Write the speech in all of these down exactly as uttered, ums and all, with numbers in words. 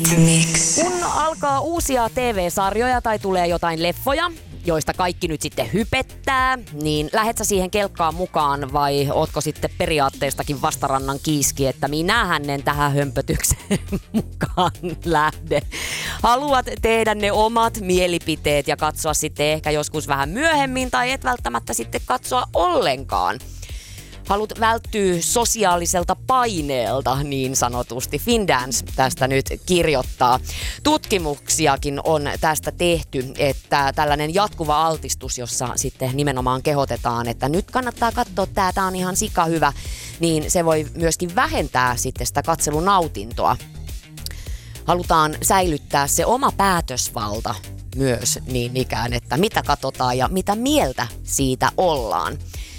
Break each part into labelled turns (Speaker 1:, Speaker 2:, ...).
Speaker 1: Mix.
Speaker 2: Kun alkaa uusia T V-sarjoja tai tulee jotain leffoja, joista kaikki nyt sitten hypettää, niin lähet sä siihen kelkkaan mukaan vai ootko sitten periaatteestakin vastarannan kiiski, että minähän en tähän hömpötykseen mukaan lähde. Haluat tehdä ne omat mielipiteet ja katsoa sitten ehkä joskus vähän myöhemmin tai et välttämättä sitten katsoa ollenkaan. Haluat välttyä sosiaaliselta paineelta niin sanotusti. Findance tästä nyt kirjoittaa. Tutkimuksiakin on tästä tehty, että tällainen jatkuva altistus, jossa sitten nimenomaan kehotetaan, että nyt kannattaa katsoa, tää, tää on ihan sika hyvä, niin se voi myöskin vähentää sitten sitä katselunautintoa. Halutaan säilyttää se oma päätösvalta myös niin ikään, että mitä katsotaan ja mitä mieltä siitä ollaan.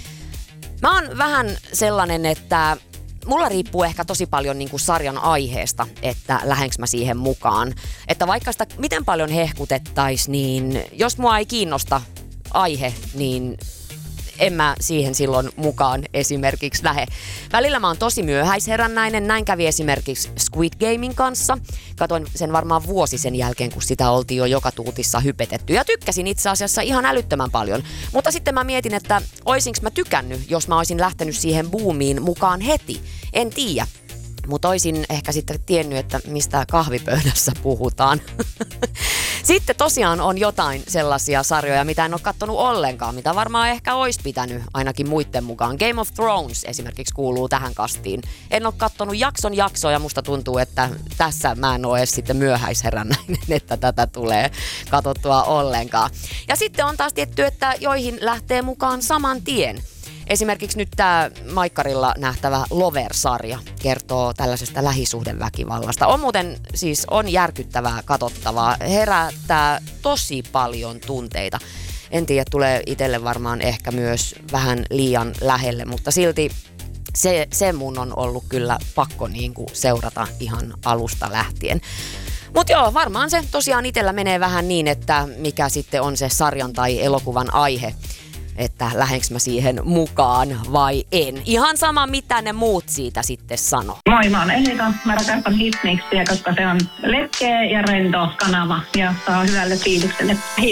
Speaker 2: Mä oon vähän sellainen, että mulla riippuu ehkä tosi paljon niin kuin sarjan aiheesta, että lähdenkö mä siihen mukaan. Että vaikka sitä miten paljon hehkutettaisiin, niin jos mua ei kiinnosta aihe, niin en mä siihen silloin mukaan esimerkiksi lähde. Välillä mä oon tosi myöhäisherännäinen, näin kävi esimerkiksi Squid Gamein kanssa. Katoin sen varmaan vuosi sen jälkeen, kun sitä oltiin jo joka tuutissa hypetetty. Ja tykkäsin itse asiassa ihan älyttömän paljon. Mutta sitten mä mietin, että oisinko mä tykännyt, jos mä olisin lähtenyt siihen boomiin mukaan heti. En tiedä. Mutta oisin ehkä sitten tiennyt, että mistä kahvipöydässä puhutaan. Sitten tosiaan on jotain sellaisia sarjoja, mitä en ole kattonut ollenkaan, mitä varmaan ehkä olisi pitänyt ainakin muiden mukaan. Game of Thrones esimerkiksi kuuluu tähän kastiin. En ole kattonut jakson jaksoa ja musta tuntuu, että tässä mä en ole edes sitten myöhäisherännäinen, että tätä tulee katsottua ollenkaan. Ja sitten on taas tietty, että joihin lähtee mukaan saman tien. Esimerkiksi nyt tämä Maikkarilla nähtävä Lover-sarja kertoo tällaisesta lähisuhdeväkivallasta. On muuten siis on järkyttävää katsottavaa, herättää tosi paljon tunteita. En tiedä, tulee itselle varmaan ehkä myös vähän liian lähelle, mutta silti se, se mun on ollut kyllä pakko niin kuin seurata ihan alusta lähtien. Mutta joo, varmaan se tosiaan itsellä menee vähän niin, että mikä sitten on se sarjan tai elokuvan aihe. Että lähdenkö mä siihen mukaan vai en. Ihan sama, mitä ne muut siitä sitten sanoo.
Speaker 3: Moi, mä oon Elika. Mä rakastan Hitmixia, koska se on lepkeä ja rento kanava ja saa hyvälle fiilikselle.